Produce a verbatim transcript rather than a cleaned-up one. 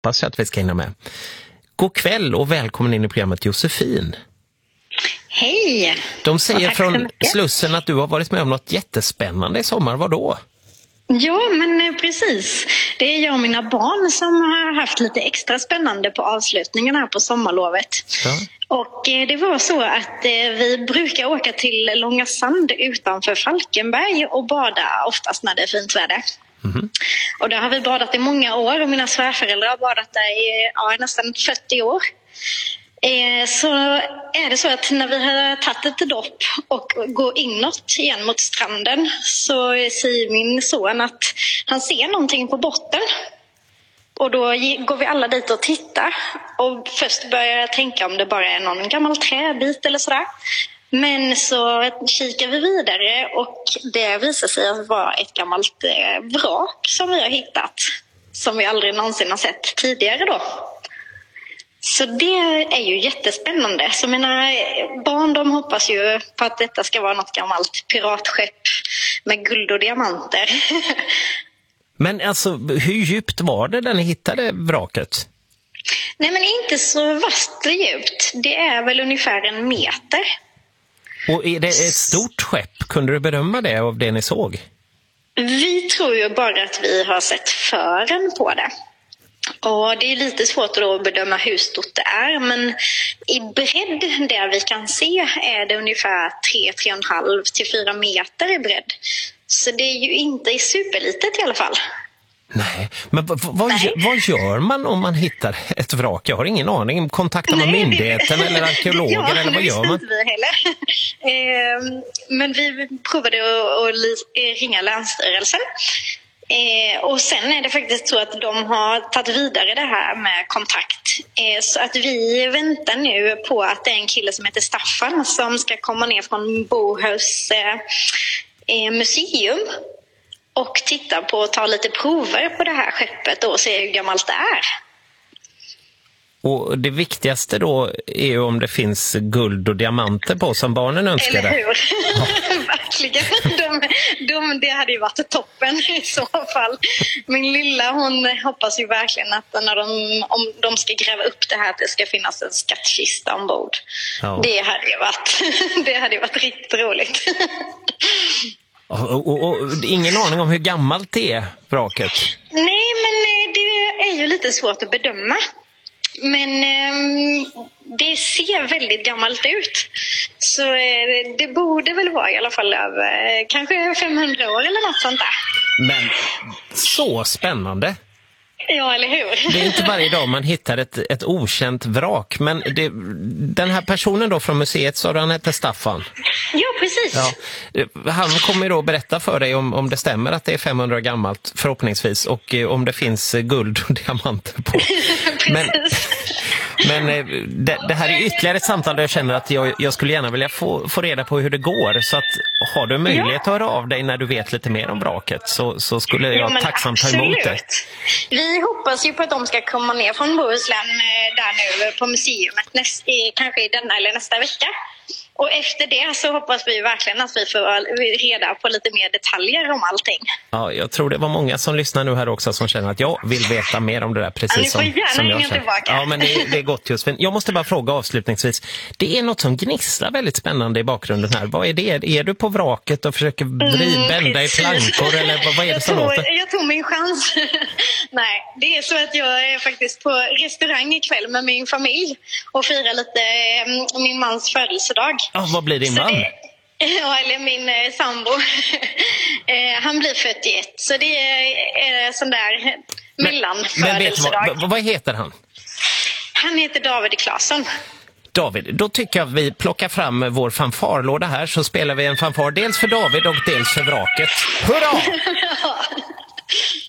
hoppas jag att vi ska hinna med. God kväll och välkommen in i programmet Josefin. Hej! De säger från Slussen att du har varit med om något jättespännande i sommar. Vad då? Ja, men precis. Det är jag och mina barn som har haft lite extra spännande på avslutningen här på sommarlovet. Ja. Och det var så att vi brukar åka till Långa Sand utanför Falkenberg och bada oftast när det är fint väder. Mm-hmm. Och där har vi badat i många år och mina svärföräldrar har badat där i ja, nästan fyrtio år. Eh, så är det så att när vi har tagit ett dopp och går inåt igen mot stranden så säger min son att han ser någonting på botten. Och då går vi alla dit och tittar och först börjar jag tänka om det bara är någon gammal träbit eller sådär. Men så kikar vi vidare och det visar sig att vara ett gammalt vrak som vi har hittat. Som vi aldrig någonsin har sett tidigare då. Så det är ju jättespännande. Så mina barn de hoppas ju på att detta ska vara något gammalt piratskepp med guld och diamanter. Men alltså, hur djupt var det när ni hittade vraket? Nej, men inte så vasst djupt. Det är väl ungefär en meter. Och är det ett stort skepp? Kunde du bedöma det av det ni såg? Vi tror ju bara att vi har sett fören på det. Och det är lite svårt att bedöma hur stort det är, men i bredd där vi kan se är det ungefär tre till tre komma fem till fyra meter i bredd. Så det är ju inte superlitet i alla fall. Nej, men v- v- vad, Nej. vad gör man om man hittar ett vrak? Jag har ingen aning. Kontaktar man Nej, myndigheten det... eller arkeologer ja, eller vad gör man? Inte vi heller. eh, men vi provade att, att ringa Länsstyrelsen. Eh, och sen är det faktiskt så att de har tagit vidare det här med kontakt. Eh, så att vi väntar nu på att det är en kille som heter Staffan som ska komma ner från Bohus eh, museum och titta på och ta lite prover på det här skeppet och se hur gammalt det är. Och det viktigaste då är ju om det finns guld och diamanter på som barnen önskade. Eller hur? Ja. Verkligen. De, de, det hade ju varit toppen i så fall. Min lilla, hon hoppas ju verkligen att när de, om de ska gräva upp det här att det ska finnas en skattkista ombord. Ja. Det hade ju varit, det hade ju varit riktigt roligt. Och, och, och, och ingen aning om hur gammalt det är, vraket? Nej, men det är ju lite svårt att bedöma. Men eh, det ser väldigt gammalt ut. Så eh, det borde väl vara i alla fall över eh, kanske femhundra år eller något sånt där. Men så spännande. Ja, eller hur? Det är inte varje dag man hittar ett, ett okänt vrak. Men det, den här personen då från museet, så han heter Staffan. Ja, precis. Ja, han kommer då berätta för dig om, om det stämmer att det är femhundra år gammalt, förhoppningsvis. Och eh, om det finns guld och diamanter på. Men, men eh, det, det här är ytterligare ett samtal där jag känner att jag, jag skulle gärna vilja få, få reda på hur det går. Så att har du möjlighet att höra av dig när du vet lite mer om vraket, så, så skulle jag ja, tacksamt ta emot det. Vi hoppas ju på att de ska komma ner från Bohuslän där nu på museumet näst, kanske i denna eller nästa vecka. Och efter det så hoppas vi verkligen att vi får reda på lite mer detaljer om allting. Ja, jag tror det var många som lyssnar nu här också som känner att jag vill veta mer om det där precis som, ja, som jag känner. Tillbaka. Ja, men det, det är gott just. Jag måste bara fråga avslutningsvis. Det är något som gnisslar väldigt spännande i bakgrunden här. Vad är det? Är du på vraket och försöker vrida, bända mm, i plankor eller vad, vad är det som jag tog, låter? Jag tog min chans. Nej, det är så att jag är faktiskt på restaurang ikväll med min familj och firar lite eh, min mans födelsedag. Ja, vad blir din man? Ja, eller min eh, sambo. eh, han blir fyrtioett, så det är eh, sån där mellanfödelsedag. Men vad, vad heter han? Han heter David Claesson. David, då tycker jag att vi plockar fram vår fanfarlåda här, så spelar vi en fanfar dels för David och dels för vraket. Hurra!